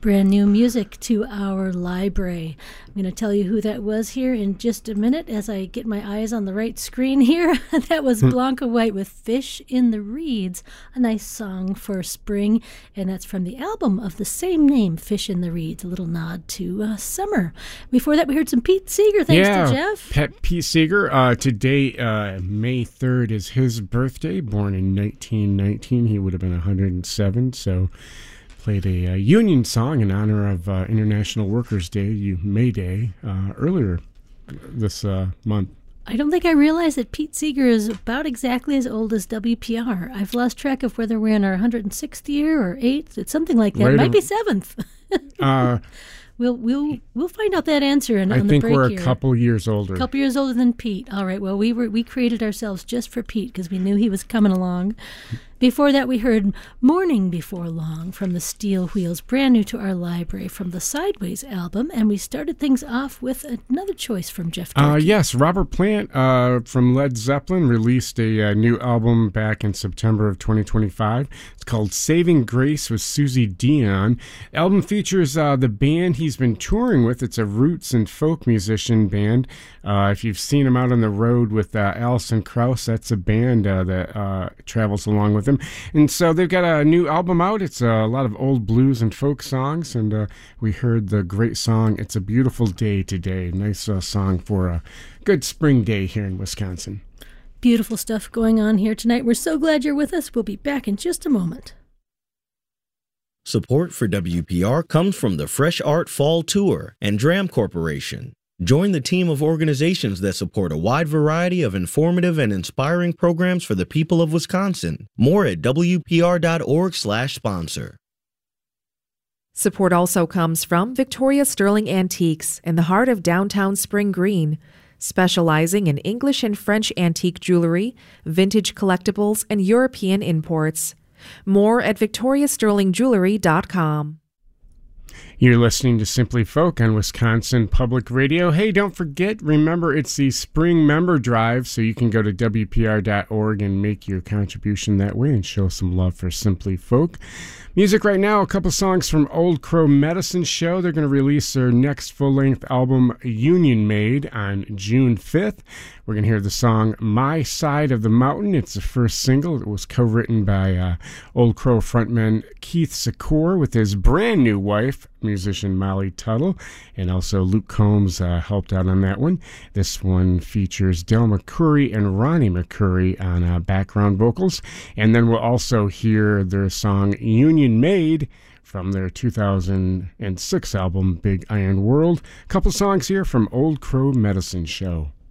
Brand new music to our library. I'm going to tell you who that was here in just a minute as I get my eyes on the right screen here. That was Blanca White with Fish in the Reeds, a nice song for spring, and that's from the album of the same name, Fish in the Reeds, a little nod to summer. Before that, we heard some Pete Seeger, thanks to Jeff. Pete Seeger. Today, May 3rd, is his birthday, born in 1919. He would have been 107, so... Played a union song in honor of International Workers' Day, May Day, earlier this month. I don't think I realized that Pete Seeger is about exactly as old as WPR. I've lost track of whether we're in our 106th year or 8th. It's something like that. It might be 7th. We'll find out that answer on the break here. I think we're a couple years older. A couple years older than Pete. All right. Well, we created ourselves just for Pete because we knew he was coming along. Before that, we heard Morning Before Long from the Steel Wheels, brand new to our library from the Sideways album. And we started things off with another choice from Jeff Durkee. Yes, Robert Plant from Led Zeppelin released a new album back in September of 2025. It's called Saving Grace with Susie Dion. The album features the band he's been touring with. It's a roots and folk musician band. If you've seen him out on the road with Alison Krauss, that's a band that travels along with him. And so they've got a new album out. It's a lot of old blues and folk songs, and we heard the great song, It's a Beautiful Day Today. Nice song for a good spring day here in Wisconsin. Beautiful stuff going on here tonight. We're so glad you're with us. We'll be back in just a moment. Support for WPR comes from the Fresh Art Fall Tour and Dram Corporation. Join the team of organizations that support a wide variety of informative and inspiring programs for the people of Wisconsin. More at WPR.org/sponsor. Support also comes from Victoria Sterling Antiques in the heart of downtown Spring Green, specializing in English and French antique jewelry, vintage collectibles, and European imports. More at victoriasterlingjewelry.com. You're listening to Simply Folk on Wisconsin Public Radio. Hey, don't forget, remember, it's the Spring Member Drive, so you can go to WPR.org and make your contribution that way and show some love for Simply Folk. Music right now, a couple songs from Old Crow Medicine Show. They're going to release their next full-length album, Union Made, on June 5th. We're going to hear the song My Side of the Mountain. It's the first single. It was co-written by Old Crow frontman Keith Secor with his brand new wife, musician Molly Tuttle, and also Luke Combs helped out on that one. This one features Del McCoury and Ronnie McCoury on background vocals. And then we'll also hear their song Union Made from their 2006 album Big Iron World. A couple songs here from Old Crow Medicine Show.